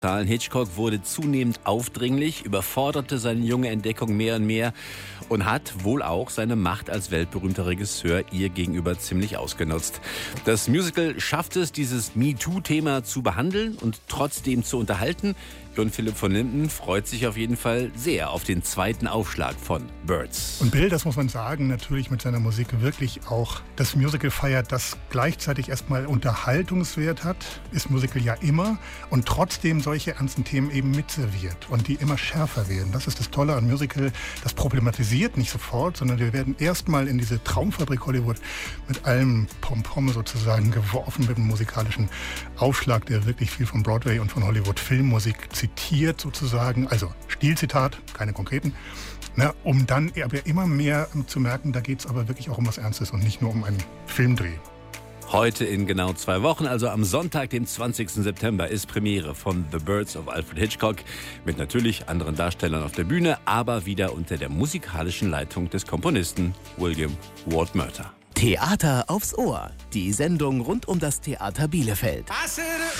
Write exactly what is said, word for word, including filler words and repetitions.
Hitchcock wurde zunehmend aufdringlich, überforderte seine junge Entdeckung mehr und mehr und hat wohl auch seine Macht als weltberühmter Regisseur ihr gegenüber ziemlich ausgenutzt. Das Musical schafft es, dieses MeToo-Thema zu behandeln und trotzdem zu unterhalten. Und Philipp von Linden freut sich auf jeden Fall sehr auf den zweiten Aufschlag von Birds. Und Bill, das muss man sagen, natürlich mit seiner Musik wirklich auch das Musical feiert, das gleichzeitig erstmal Unterhaltungswert hat, ist Musical ja immer, und trotzdem solche ernsten Themen eben mitserviert und die immer schärfer werden. Das ist das Tolle an Musical, das problematisiert nicht sofort, sondern wir werden erstmal in diese Traumfabrik Hollywood mit allem Pompom sozusagen geworfen, mit einem musikalischen Aufschlag, der wirklich viel von Broadway und von Hollywood Filmmusik zitiert sozusagen, also Stilzitat, keine konkreten, ne, um dann aber immer mehr zu merken, da geht es aber wirklich auch um was Ernstes und nicht nur um einen Filmdreh. Heute in genau zwei Wochen, also am Sonntag, dem zwanzigsten September, ist Premiere von The Birds of Alfred Hitchcock mit natürlich anderen Darstellern auf der Bühne, aber wieder unter der musikalischen Leitung des Komponisten William Ward Murther. Theater aufs Ohr. Die Sendung rund um das Theater Bielefeld.